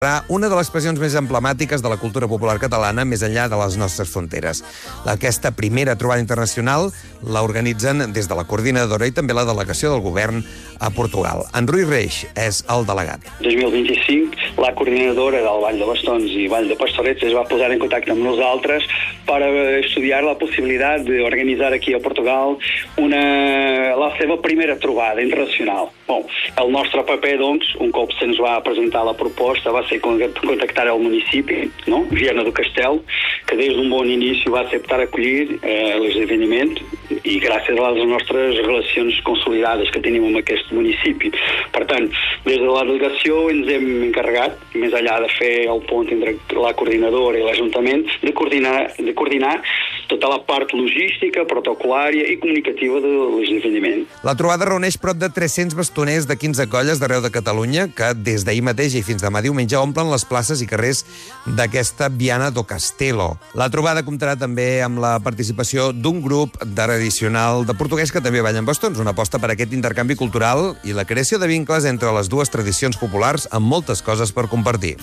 una de les expressions més emblemàtiques de la cultura popular catalana més enllà de les nostres fronteres. Aquesta primera trobada internacional la organitzen des de la coordinadora i també la delegació del govern a Portugal. En Rui Reix és el delegat. 2025, la coordinadora del Vall de Bastons i Vall de Pastorets es va posar en contacte amb nosaltres per estudiar la possibilitat d'organitzar aquí a Portugal la seva primera trobada internacional. El nostre paper, doncs, un cop se'ns va presentar la proposta, va ser contactar el municipi, no? Viana do Castelo, que des d'un bon inici va acceptar acollir l'esdeveniment i gràcies a les nostres relacions consolidades que tenim amb aquest municipi. Per tant, des de la delegació ens hem encarregat, més enllà de fer el pont entre la coordinadora i l'Ajuntament, de coordinar tota la part logística, protocolària i comunicativa de l'esdeveniment. La trobada reuneix prop de 300 bastoners de 15 colles d'arreu de Catalunya que des d'ahir mateix i fins demà diumenge omplen les places i carrers d'aquesta Viana do Castelo. La trobada comptarà també amb la participació d'un grup tradicional de portuguès que també balla en bastons, una aposta per aquest intercanvi cultural i la creació de vincles entre les dues tradicions populars amb moltes coses per compartir.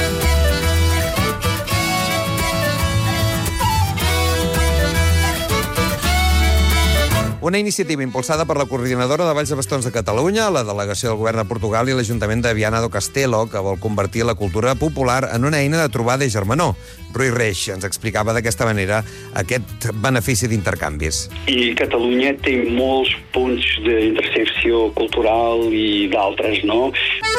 Una iniciativa impulsada per la coordinadora de Valls de Bastons de Catalunya, la delegació del govern de Portugal i l'Ajuntament de Viana do Castelo, que vol convertir la cultura popular en una eina de trobada i germanor. Rui Reix ens explicava d'aquesta manera aquest benefici d'intercanvis. I Catalunya té molts punts d'intersecció cultural i d'altres, no?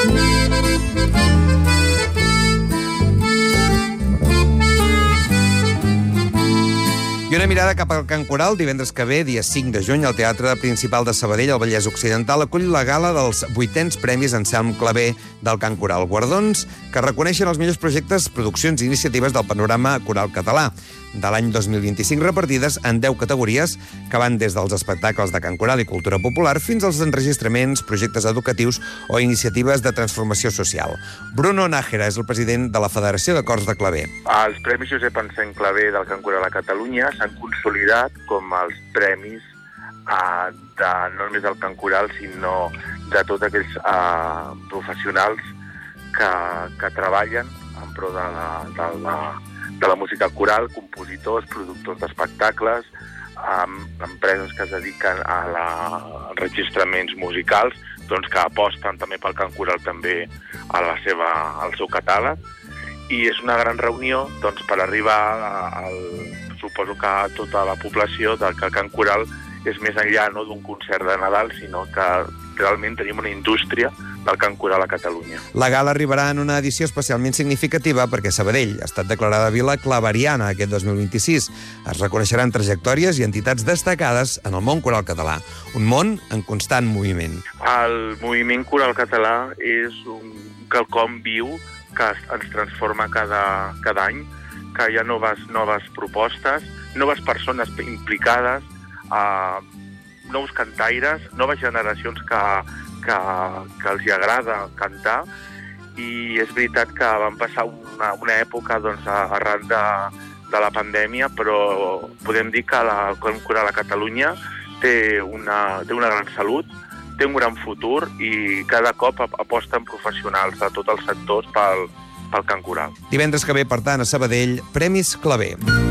I una mirada cap al Cant Coral. Divendres que ve, dia 5 de juny, al Teatre Principal de Sabadell, al Vallès Occidental, acull la gala dels 8è Premis Enselm Clavé del Cant Coral. Guardons que reconeixen els millors projectes, produccions i iniciatives del panorama coral català de l'any 2025, repartides en 10 categories que van des dels espectacles de cant coral i cultura popular fins als enregistraments, projectes educatius o iniciatives de transformació social. Bruno Nájera és el president de la Federació de Cors de Clavé. Els Premis Josep Enselm Clavé del Cant Coral a Catalunya s'han consolidat com els premis no només del cant coral, sinó de tots aquells professionals que treballen en pro de la música coral, compositors, productors d'espectacles, empreses que es dediquen als enregistraments musicals, doncs que aposten també pel cant coral també al seu catàleg. I és una gran reunió doncs, per arribar suposo que a tota la població que el cant coral és més enllà no, d'un concert de Nadal, sinó que realment tenim una indústria del cant coral a Catalunya. La gala arribarà en una edició especialment significativa perquè Sabadell ha estat declarada vila claveriana aquest 2026. Es reconeixeran trajectòries i entitats destacades en el món coral català, un món en constant moviment. El moviment coral català és quelcom viu que ens transforma cada any, que hi ha noves propostes, noves persones implicades, nous cantaires, noves generacions que els agrada cantar, i és veritat que van passar una època doncs, arran de la pandèmia, però podem dir que el cant coral a Catalunya té una gran salut, té un gran futur i cada cop aposten professionals de tots els sectors pel cant coral. Divendres que ve, per tant, a Sabadell, Premis Clavé.